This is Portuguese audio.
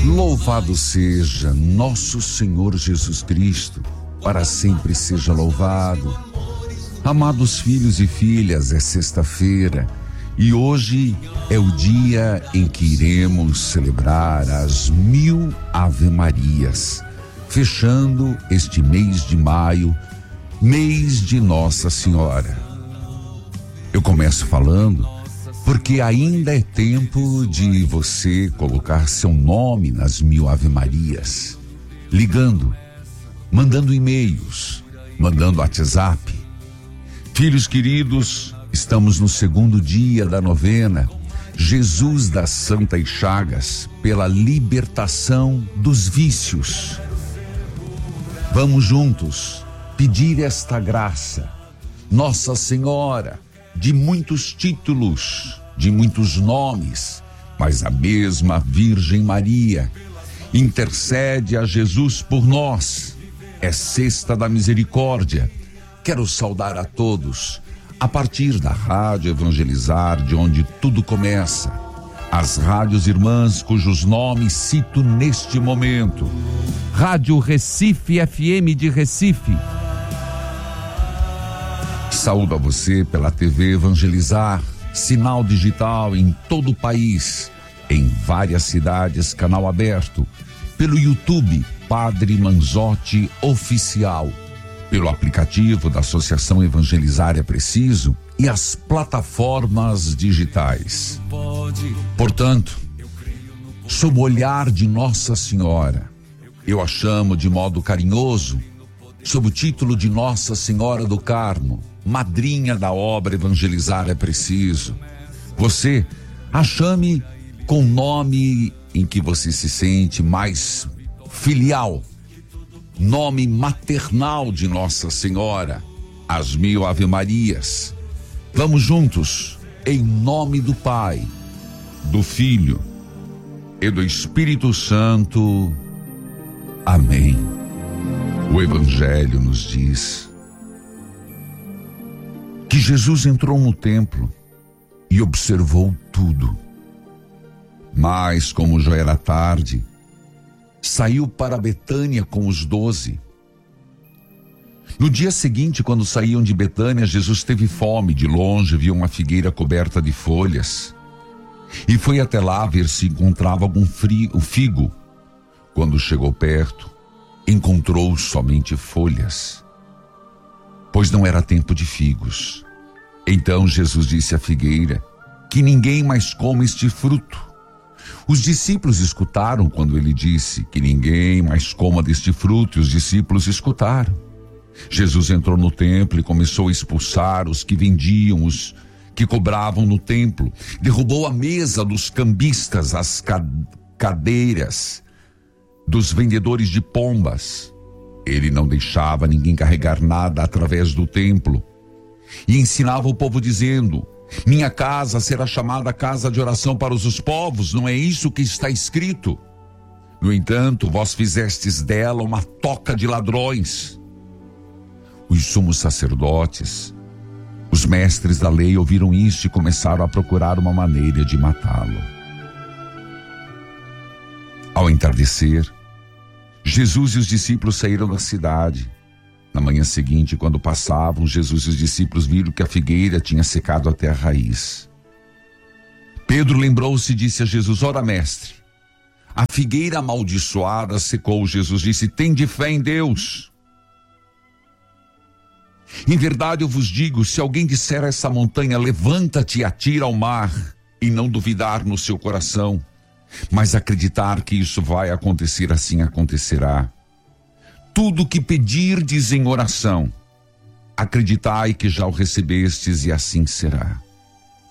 Louvado seja nosso Senhor Jesus Cristo, para sempre seja louvado. Amados filhos e filhas, é sexta-feira e hoje é o dia em que iremos celebrar as 1000 Ave-Marias, fechando este mês de maio, mês de Nossa Senhora. Eu começo falando porque ainda é tempo de você colocar seu nome nas 1000 Ave-Marias, ligando, mandando e-mails, mandando WhatsApp. Filhos queridos, estamos no segundo dia da novena, Jesus das Santas Chagas, pela libertação dos vícios. Vamos juntos pedir esta graça. Nossa Senhora, de muitos títulos, de muitos nomes, mas a mesma Virgem Maria intercede a Jesus por nós. É Sexta da Misericórdia. Quero saudar a todos, a partir da Rádio Evangelizar, de onde tudo começa. As rádios irmãs cujos nomes cito neste momento: Rádio Recife FM de Recife. Saúdo a você pela TV Evangelizar, sinal digital em todo o país, em várias cidades, canal aberto, pelo YouTube Padre Manzotti Oficial, pelo aplicativo da Associação Evangelizar é Preciso e as plataformas digitais. Portanto, sob o olhar de Nossa Senhora, eu a chamo de modo carinhoso, sob o título de Nossa Senhora do Carmo, madrinha da obra Evangelizar é Preciso. Você a chame com o nome em que você se sente mais filial, nome maternal de Nossa Senhora, as 1000 Ave-Marias. Vamos juntos, em nome do Pai, do Filho e do Espírito Santo. Amém. O Evangelho nos diz que Jesus entrou no templo e observou tudo. Mas, como já era tarde, saiu para Betânia com os 12. No dia seguinte, quando saíam de Betânia, Jesus teve fome. De longe viu uma figueira coberta de folhas e foi até lá ver se encontrava algum figo. Quando chegou perto, encontrou somente folhas, pois não era tempo de figos. Então Jesus disse à figueira que ninguém mais coma este fruto. Os discípulos escutaram quando ele disse que ninguém mais coma deste fruto, e os discípulos escutaram. Jesus entrou no templo e começou a expulsar os que vendiam, os que cobravam no templo. Derrubou a mesa dos cambistas, as cadeiras dos vendedores de pombas. Ele não deixava ninguém carregar nada através do templo e ensinava o povo dizendo: minha casa será chamada casa de oração para os povos, não é isso que está escrito? No entanto, vós fizestes dela uma toca de ladrões. Os sumos sacerdotes, os mestres da lei ouviram isso e começaram a procurar uma maneira de matá-lo. Ao entardecer, Jesus e os discípulos saíram da cidade. Na manhã seguinte, quando passavam, Jesus e os discípulos viram que a figueira tinha secado até a raiz. Pedro lembrou-se e disse a Jesus: ora, mestre, a figueira amaldiçoada secou. Jesus disse: tende fé em Deus. Em verdade eu vos digo, se alguém disser a essa montanha, levanta-te e atira ao mar, e não duvidar no seu coração, mas acreditar que isso vai acontecer, assim acontecerá. Tudo o que pedirdes em oração, acreditai que já o recebestes, e assim será.